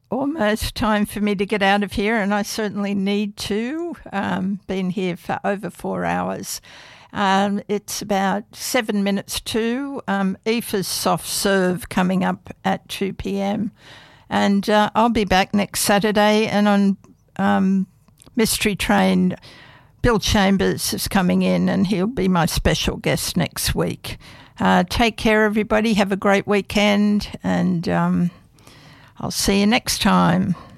almost time for me to get out of here, and I certainly need to. Been here for over 4 hours. It's about 7 minutes to Aoife's soft serve coming up at 2 p.m. And I'll be back next Saturday, and on Mystery Train, Bill Chambers is coming in, and he'll be my special guest next week. Take care, everybody. Have a great weekend, and I'll see you next time.